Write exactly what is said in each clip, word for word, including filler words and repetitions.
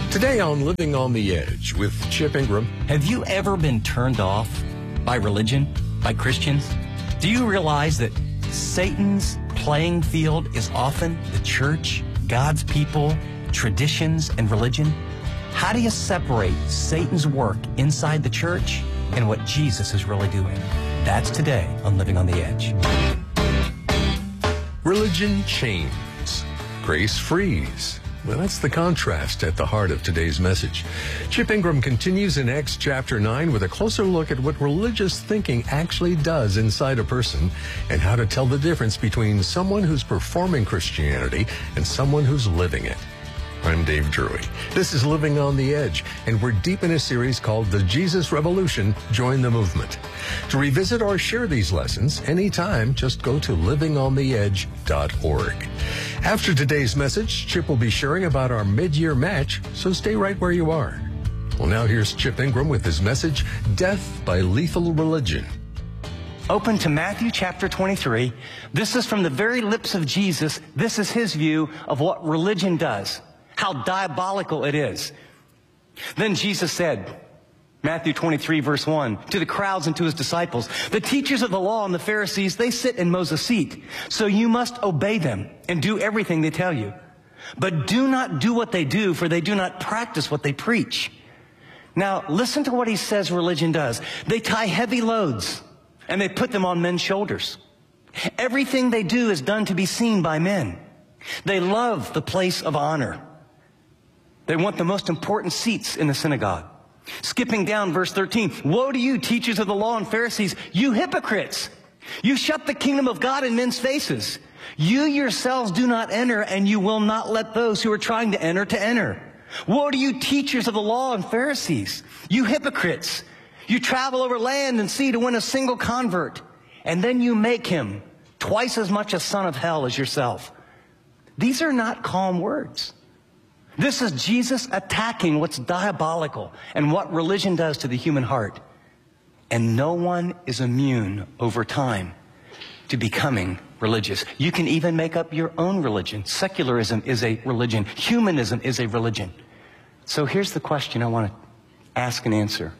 Today on Living on the Edge with Chip Ingram. Have you ever been turned off by religion, by Christians? Do you realize that Satan's playing field is often the church, God's people, traditions, and religion? How do you separate Satan's work inside the church and what Jesus is really doing? That's today on Living on the Edge. Religion chains, grace frees. Well, that's the contrast at the heart of today's message. Chip Ingram continues in Acts chapter nine with a closer look at what religious thinking actually does inside a person and how to tell the difference between someone who's performing Christianity and someone who's living it. I'm Dave Drury. This is Living on the Edge, and we're deep in a series called The Jesus Revolution, Join the Movement. To revisit or share these lessons anytime, just go to living on the edge dot org. After today's message, Chip will be sharing about our mid-year match, so stay right where you are. Well, now here's Chip Ingram with his message, Death by Lethal Religion. Open to Matthew chapter twenty-three. This is from the very lips of Jesus. This is his view of what religion does, how diabolical it is. Then Jesus said, Matthew twenty-three, verse one, to the crowds and to his disciples, the teachers of the law and the Pharisees, they sit in Moses' seat. So you must obey them and do everything they tell you. But do not do what they do, for they do not practice what they preach. Now, listen to what he says religion does. They tie heavy loads and they put them on men's shoulders. Everything they do is done to be seen by men. They love the place of honor. They want the most important seats in the synagogue. Skipping down verse thirteen, woe to you, teachers of the law and Pharisees, you hypocrites! You shut the kingdom of God in men's faces. You yourselves do not enter, and you will not let those who are trying to enter to enter. Woe to you, teachers of the law and Pharisees, you hypocrites! You travel over land and sea to win a single convert, and then you make him twice as much a son of hell as yourself. These are not calm words. This is Jesus attacking what's diabolical and what religion does to the human heart. And no one is immune over time to becoming religious. You can even make up your own religion. Secularism is a religion. Humanism is a religion. So here's the question I want to ask and answer.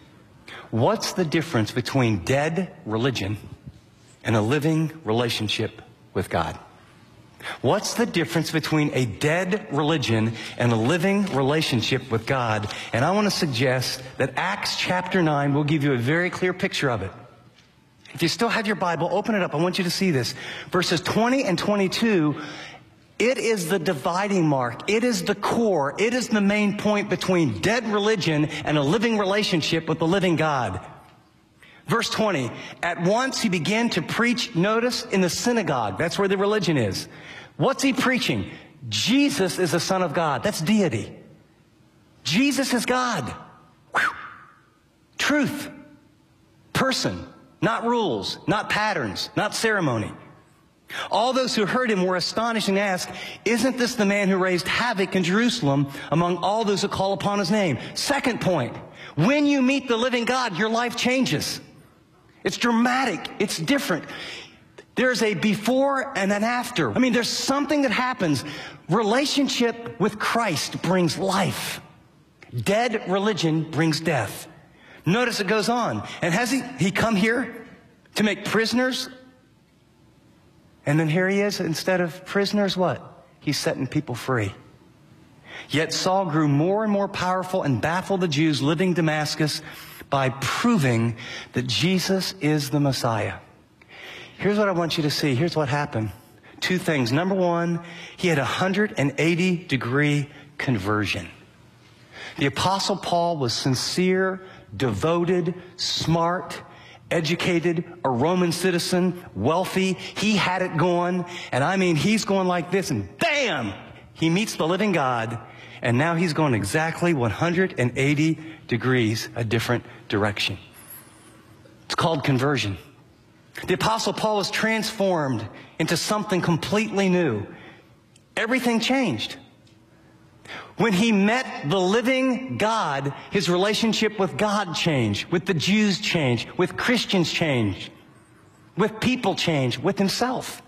What's the difference between dead religion and a living relationship with God? What's the difference between a dead religion and a living relationship with God? And I want to suggest that Acts chapter nine will give you a very clear picture of it. If you still have your Bible, open it up. I want you to see this. Verses twenty and twenty-two, it is the dividing mark. It is the core. It is the main point between dead religion and a living relationship with the living God. Verse twenty, at once he began to preach, notice, in the synagogue. That's where the religion is. What's he preaching? Jesus is the Son of God. That's deity. Jesus is God. Whew. Truth. Person. Not rules. Not patterns. Not ceremony. All those who heard him were astonished and asked, isn't this the man who raised havoc in Jerusalem among all those who call upon his name? Second point, when you meet the living God, your life changes. It's dramatic. It's different. There's a before and an after. I mean, there's something that happens. Relationship with Christ brings life. Dead religion brings death. Notice it goes on. And has he, he come here to make prisoners? And then here he is, instead of prisoners, what? He's setting people free. Yet Saul grew more and more powerful and baffled the Jews living in Damascus by proving that Jesus is the Messiah. Here's what I want you to see. Here's what happened. Two things. Number one, he had a one hundred eighty degree conversion. The Apostle Paul was sincere, devoted, smart, educated, a Roman citizen, wealthy. He had it going. And I mean, he's going like this, and bam! He meets the living God. And now he's going exactly one hundred eighty degrees a different direction. It's called conversion. The Apostle Paul was transformed into something completely new. Everything changed. When he met the living God, his relationship with God changed, with the Jews changed, with Christians changed, with people changed, with himself.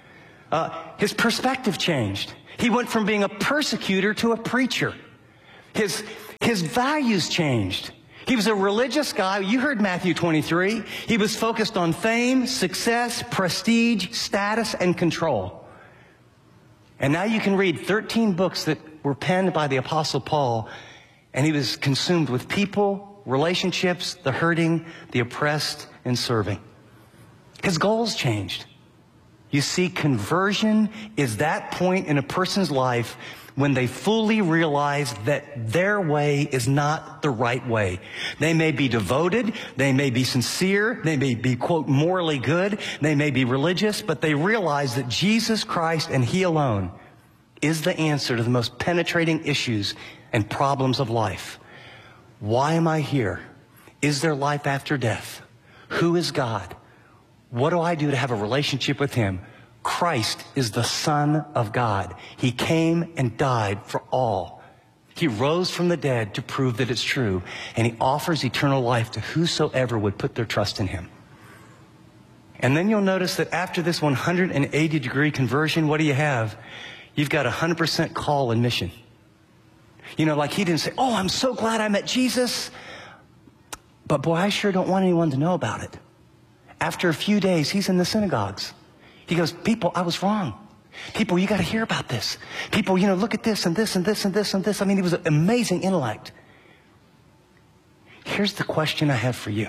Uh, his perspective changed. He went from being a persecutor to a preacher. His, his values changed. He was a religious guy. You heard Matthew twenty-three. He was focused on fame, success, prestige, status, and control. And now you can read thirteen books that were penned by the Apostle Paul, and he was consumed with people, relationships, the hurting, the oppressed, and serving. His goals changed. You see, conversion is that point in a person's life when they fully realize that their way is not the right way. They may be devoted, they may be sincere, they may be, quote, morally good, they may be religious, but they realize that Jesus Christ and He alone is the answer to the most penetrating issues and problems of life. Why am I here? Is there life after death? Who is God? What do I do to have a relationship with Him? Christ is the Son of God. He came and died for all. He rose from the dead to prove that it's true. And He offers eternal life to whosoever would put their trust in Him. And then you'll notice that after this one hundred eighty degree conversion, what do you have? You've got a one hundred percent call and mission. You know, like he didn't say, oh, I'm so glad I met Jesus. But boy, I sure don't want anyone to know about it. After a few days, he's in the synagogues. He goes, people, I was wrong. People, you got to hear about this. People, you know, look at this and this and this and this and this. I mean, he was an amazing intellect. Here's the question I have for you.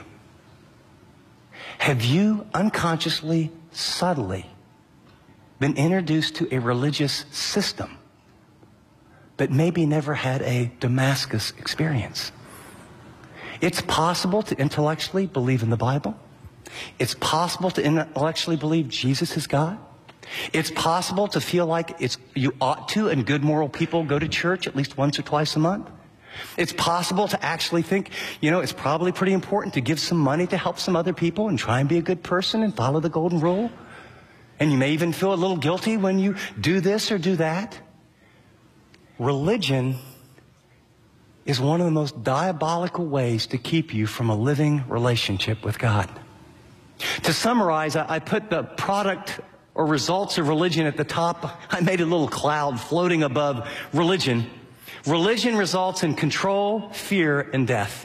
Have you unconsciously, subtly been introduced to a religious system, but maybe never had a Damascus experience? It's possible to intellectually believe in the Bible. It's possible to intellectually believe Jesus is God. It's possible to feel like it's you ought to, and good moral people go to church at least once or twice a month. It's possible to actually think, you know, it's probably pretty important to give some money to help some other people and try and be a good person and follow the golden rule. And you may even feel a little guilty when you do this or do that. Religion is one of the most diabolical ways to keep you from a living relationship with God. To summarize, I put the product or results of religion at the top. I made a little cloud floating above religion. Religion results in control, fear, and death.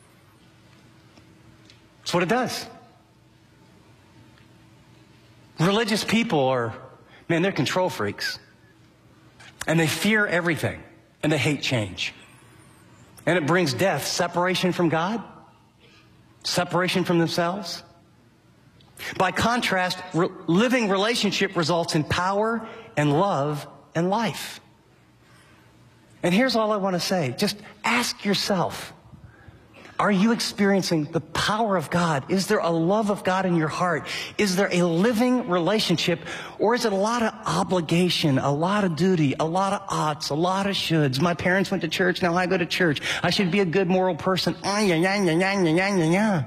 That's what it does. Religious people are, man, they're control freaks. And they fear everything. And they hate change. And it brings death, separation from God, separation from themselves. By contrast, re- living relationship results in power and love and life. And here's all I want to say. Just ask yourself, are you experiencing the power of God? Is there a love of God in your heart? Is there a living relationship? Or is it a lot of obligation, a lot of duty, a lot of oughts, a lot of shoulds? My parents went to church, now I go to church. I should be a good moral person. Ah, yeah, yeah, yeah, yeah, yeah, yeah, yeah.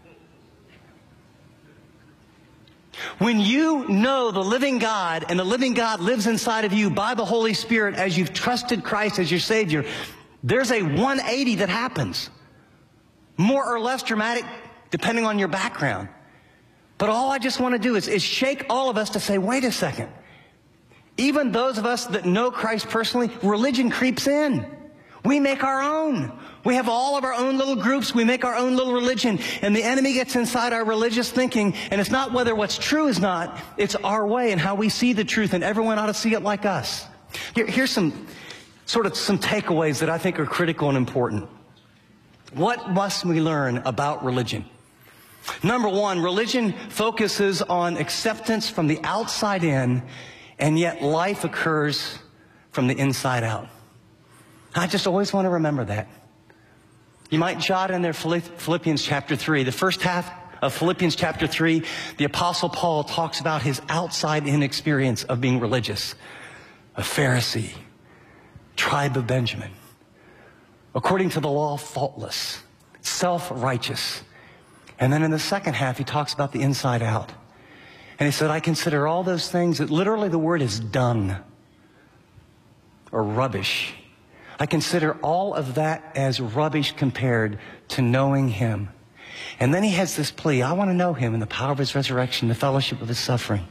When you know the living God and the living God lives inside of you by the Holy Spirit as you've trusted Christ as your Savior, there's a one eighty that happens. More or less dramatic depending on your background. But all I just want to do is, is shake all of us to say, wait a second. Even those of us that know Christ personally, religion creeps in. We make our own. We have all of our own little groups. We make our own little religion. And the enemy gets inside our religious thinking. And it's not whether what's true is not. It's our way and how we see the truth. And everyone ought to see it like us. Here, here's some sort of some takeaways that I think are critical and important. What must we learn about religion? Number one, religion focuses on acceptance from the outside in, and yet life occurs from the inside out. I just always want to remember that. You might jot in there Philippians chapter three. The first half of Philippians chapter three, the Apostle Paul talks about his outside-in experience of being religious. A Pharisee, tribe of Benjamin. According to the law, faultless, self-righteous. And then in the second half, he talks about the inside out. And he said, I consider all those things, that literally the word is dung or rubbish. I consider all of that as rubbish compared to knowing Him. And then he has this plea, I want to know Him in the power of His resurrection, the fellowship of His suffering.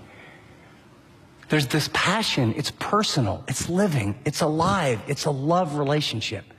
There's this passion, it's personal, it's living, it's alive, it's a love relationship.